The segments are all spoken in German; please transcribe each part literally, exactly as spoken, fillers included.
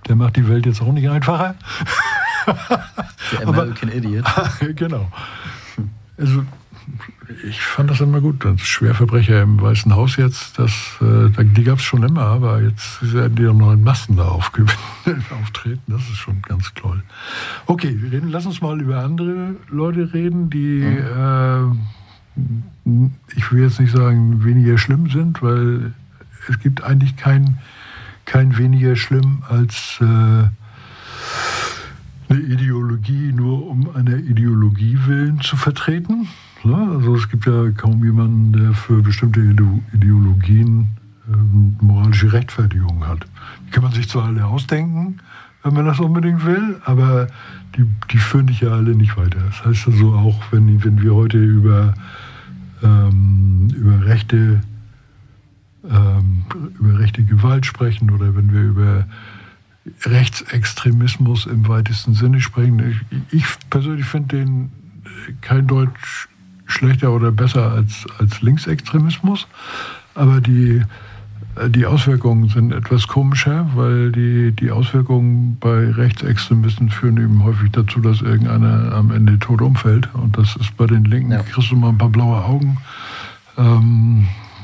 der macht die Welt jetzt auch nicht einfacher. Der American Aber, Idiot. Genau. Also ich fand das immer gut. Das Schwerverbrecher im Weißen Haus jetzt, das, äh, die gab es schon immer, aber jetzt werden die noch in Massen da auftreten. Das ist schon ganz toll. Okay, wir reden, lass uns mal über andere Leute reden, die, mhm. äh, ich will jetzt nicht sagen, weniger schlimm sind, weil es gibt eigentlich kein, kein weniger schlimm als äh, eine Ideologie nur um einer Ideologie willen zu vertreten. Also es gibt ja kaum jemanden, der für bestimmte Ideologien ähm, moralische Rechtfertigung hat. Die kann man sich zwar alle ausdenken, wenn man das unbedingt will, aber die, die führen dich ja alle nicht weiter. Das heißt also auch, wenn, wenn wir heute über, ähm, über, rechte, ähm, über rechte Gewalt sprechen oder wenn wir über Rechtsextremismus im weitesten Sinne sprechen, ich, ich persönlich finde den kein Deutsch schlechter oder besser als, als Linksextremismus, aber die, die Auswirkungen sind etwas komischer, weil die, die Auswirkungen bei Rechtsextremisten führen eben häufig dazu, dass irgendeiner am Ende tot umfällt, und das ist bei den Linken, ja. Kriegst du mal ein paar blaue Augen, ähm,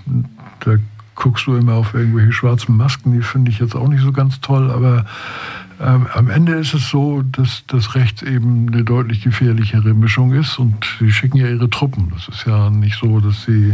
da guckst du immer auf irgendwelche schwarzen Masken, die finde ich jetzt auch nicht so ganz toll, aber Ähm, am Ende ist es so, dass das rechts eben eine deutlich gefährlichere Mischung ist, und sie schicken ja ihre Truppen. Das ist ja nicht so, dass sie,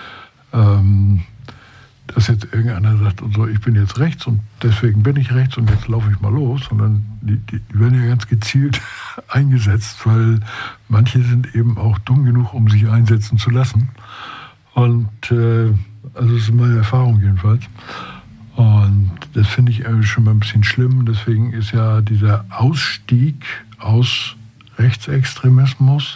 ähm, dass jetzt irgendeiner sagt, so, ich bin jetzt rechts und deswegen bin ich rechts und jetzt laufe ich mal los, sondern die, die, die werden ja ganz gezielt eingesetzt, weil manche sind eben auch dumm genug, um sich einsetzen zu lassen. Und äh, also das ist meine Erfahrung jedenfalls. Und das finde ich schon mal ein bisschen schlimm. Deswegen ist ja dieser Ausstieg aus Rechtsextremismus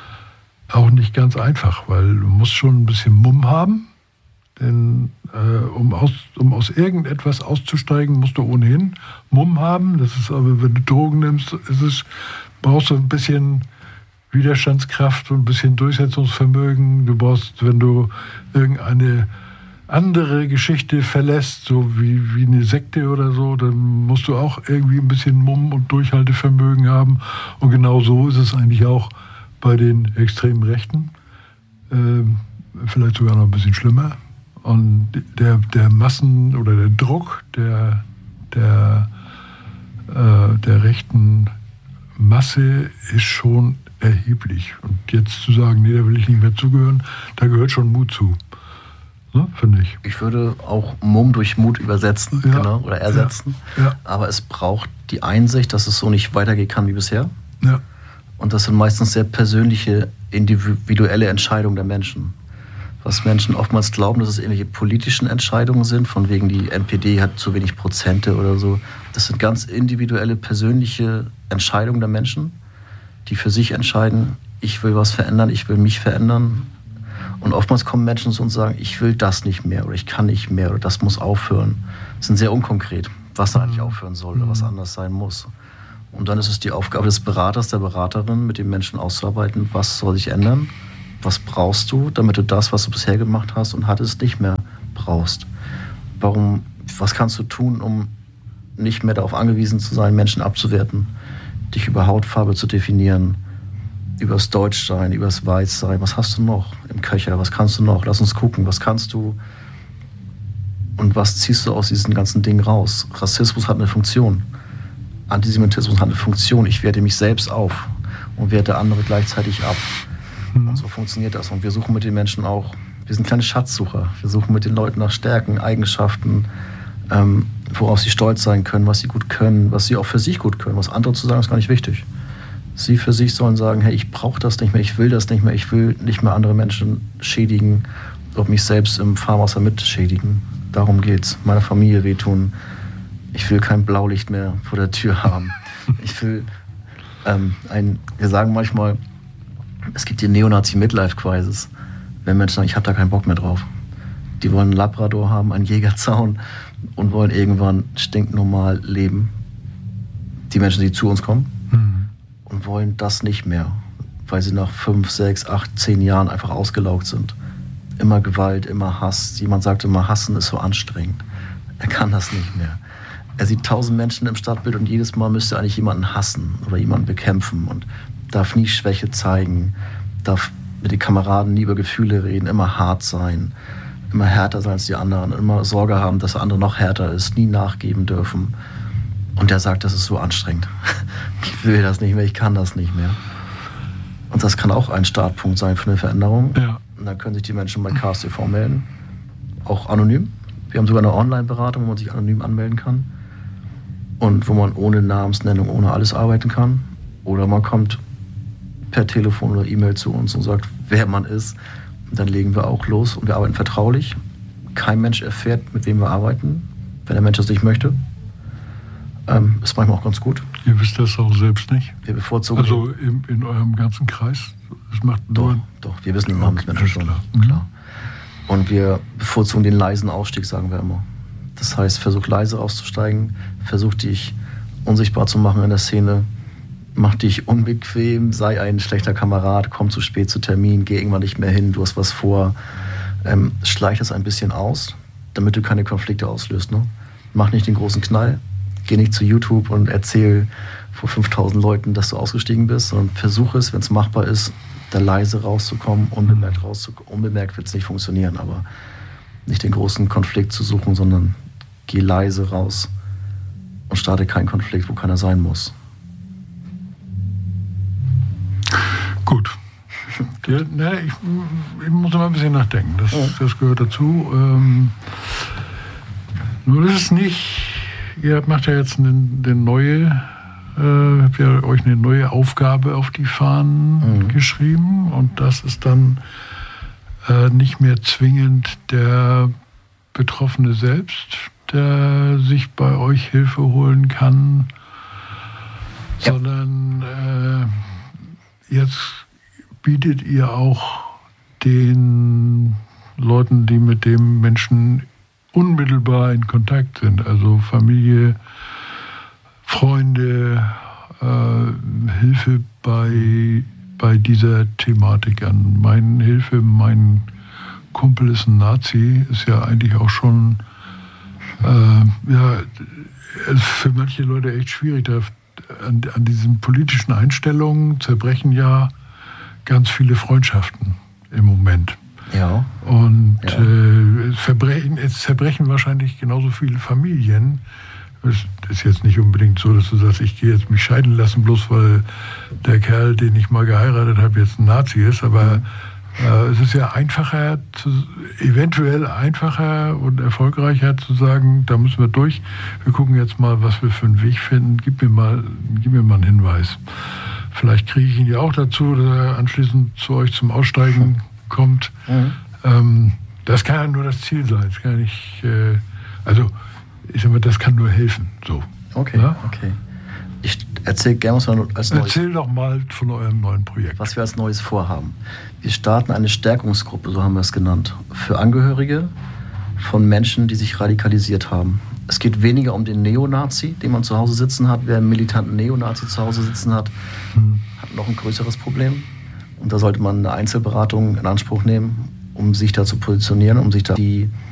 auch nicht ganz einfach, weil du musst schon ein bisschen Mumm haben. Denn äh, um, aus, um aus irgendetwas auszusteigen, musst du ohnehin Mumm haben. Das ist aber, wenn du Drogen nimmst, ist es, brauchst du ein bisschen Widerstandskraft und ein bisschen Durchsetzungsvermögen. Du brauchst, wenn du irgendeine andere Geschichte verlässt, so wie, wie eine Sekte oder so, dann musst du auch irgendwie ein bisschen Mumm und Durchhaltevermögen haben. Und genau so ist es eigentlich auch bei den extremen Rechten. Ähm, vielleicht sogar noch ein bisschen schlimmer. Und der, der Massen- oder der Druck der, der, äh, der rechten Masse ist schon erheblich. Und jetzt zu sagen, nee, da will ich nicht mehr zugehören, da gehört schon Mut zu. Ne, finde ich. Ich würde auch Mumm durch Mut übersetzen, ja, genau, oder ersetzen. Ja, ja. Aber es braucht die Einsicht, dass es so nicht weitergehen kann wie bisher. Ja. Und das sind meistens sehr persönliche, individuelle Entscheidungen der Menschen. Was Menschen oftmals glauben, dass es irgendwelche politischen Entscheidungen sind, von wegen die N P D hat zu wenig Prozente oder so. Das sind ganz individuelle, persönliche Entscheidungen der Menschen, die für sich entscheiden, ich will was verändern, ich will mich verändern. Und oftmals kommen Menschen zu uns und sagen, ich will das nicht mehr oder ich kann nicht mehr oder das muss aufhören. Das sind sehr unkonkret, was da eigentlich aufhören soll oder was anders sein muss. Und dann ist es die Aufgabe des Beraters, der Beraterin, mit den Menschen auszuarbeiten, was soll sich ändern, was brauchst du, damit du das, was du bisher gemacht hast und hattest, nicht mehr brauchst. Warum, was kannst du tun, um nicht mehr darauf angewiesen zu sein, Menschen abzuwerten, dich über Hautfarbe zu definieren, übers Deutschsein, übers Weißsein, was hast du noch im Köcher, was kannst du noch, lass uns gucken, was kannst du und was ziehst du aus diesen ganzen Dingen raus. Rassismus hat eine Funktion, Antisemitismus hat eine Funktion, ich werte mich selbst auf und werte andere gleichzeitig ab. Und so funktioniert das und wir suchen mit den Menschen auch, wir sind kleine Schatzsucher, wir suchen mit den Leuten nach Stärken, Eigenschaften, ähm, worauf sie stolz sein können, was sie gut können, was sie auch für sich gut können, was andere zu sagen ist gar nicht wichtig. Sie für sich sollen sagen, hey, ich brauche das nicht mehr, ich will das nicht mehr, ich will nicht mehr andere Menschen schädigen oder mich selbst im Fahrwasser mitschädigen. Darum geht's. Meiner Familie wehtun. Ich will kein Blaulicht mehr vor der Tür haben. Ich will ähm, ein, wir sagen manchmal, es gibt die Neonazi-Midlife-Crisis. Wenn Menschen sagen, ich habe da keinen Bock mehr drauf. Die wollen einen Labrador haben, einen Jägerzaun und wollen irgendwann stinknormal leben. Die Menschen, die zu uns kommen. Und wollen das nicht mehr, weil sie nach fünf, sechs, acht, zehn Jahren einfach ausgelaugt sind. Immer Gewalt, immer Hass. Jemand sagt immer, Hassen ist so anstrengend. Er kann das nicht mehr. er sieht tausend Menschen im Stadtbild und jedes Mal müsste er eigentlich jemanden hassen oder jemanden bekämpfen und darf nie Schwäche zeigen, darf mit den Kameraden nie über Gefühle reden, immer hart sein, immer härter sein als die anderen, immer Sorge haben, dass der andere noch härter ist, nie nachgeben dürfen. Und der sagt, das ist so anstrengend. Ich will das nicht mehr, ich kann das nicht mehr. Und das kann auch ein Startpunkt sein für eine Veränderung. Ja. Und dann können sich die Menschen bei Chaos T V melden, auch anonym. Wir haben sogar eine Online-Beratung, wo man sich anonym anmelden kann und wo man ohne Namensnennung, ohne alles arbeiten kann. Oder man kommt per Telefon oder E-Mail zu uns und sagt, wer man ist. Und dann legen wir auch los und wir arbeiten vertraulich. Kein Mensch erfährt, mit wem wir arbeiten, wenn der Mensch das nicht möchte. Ähm, ist manchmal auch ganz gut. Ihr wisst das auch selbst nicht? Wir bevorzugen... Also in, in eurem ganzen Kreis? Das macht doch, nur... doch, wir wissen den Namen des Menschen schon. Klar. Klar. Und wir bevorzugen den leisen Ausstieg, sagen wir immer. Das heißt, versuch leise auszusteigen, versuch dich unsichtbar zu machen in der Szene, mach dich unbequem, sei ein schlechter Kamerad, komm zu spät zu Termin, geh irgendwann nicht mehr hin, du hast was vor. Ähm, schleich das ein bisschen aus, damit du keine Konflikte auslöst. Ne? Mach nicht den großen Knall, geh nicht zu YouTube und erzähl vor fünftausend Leuten, dass du ausgestiegen bist, sondern versuch es, wenn es machbar ist, da leise rauszukommen, unbemerkt rauszukommen. Unbemerkt wird es nicht funktionieren, aber nicht den großen Konflikt zu suchen, sondern geh leise raus und starte keinen Konflikt, wo keiner sein muss. Gut. Ja, ne, ich, ich muss mal ein bisschen nachdenken. Das, ja. das gehört dazu. Ähm, nur das ist nicht, ihr macht ja jetzt eine, eine neue, äh, habt ja euch eine neue Aufgabe auf die Fahnen mhm. geschrieben und das ist dann äh, nicht mehr zwingend der Betroffene selbst, der sich bei euch Hilfe holen kann, ja. sondern äh, jetzt bietet ihr auch den Leuten, die mit dem Menschen unmittelbar in Kontakt sind, also Familie, Freunde, äh, Hilfe bei, bei dieser Thematik an. Meine Hilfe, mein Kumpel ist ein Nazi, ist ja eigentlich auch schon äh, ja, für manche Leute echt schwierig. Da, an, an diesen politischen Einstellungen zerbrechen ja ganz viele Freundschaften im Moment. Ja. Und ja. Äh, es, zerbrechen, es zerbrechen wahrscheinlich genauso viele Familien. Es ist jetzt nicht unbedingt so, dass du sagst, ich gehe jetzt mich scheiden lassen, bloß weil der Kerl, den ich mal geheiratet habe, jetzt ein Nazi ist. Aber äh, es ist ja einfacher, zu, eventuell einfacher und erfolgreicher zu sagen, da müssen wir durch. Wir gucken jetzt mal, was wir für einen Weg finden. Gib mir mal, gib mir mal einen Hinweis. Vielleicht kriege ich ihn ja auch dazu, dass er anschließend zu euch zum Aussteigen kommt. Mhm. Ähm, das kann ja nur das Ziel sein. Das kann ja nicht, äh, also ich sag mal, das kann nur helfen. So. Okay, ja? okay. Ich erzähle gerne, was wir als neues... Erzähl doch mal von eurem neuen Projekt. Was wir als Neues vorhaben. Wir starten eine Stärkungsgruppe, so haben wir es genannt, für Angehörige von Menschen, die sich radikalisiert haben. Es geht weniger um den Neonazi, den man zu Hause sitzen hat. Wer einen militanten Neonazi zu Hause sitzen hat, hm. hat noch ein größeres Problem. Und da sollte man eine Einzelberatung in Anspruch nehmen, um sich da zu positionieren, um sich da die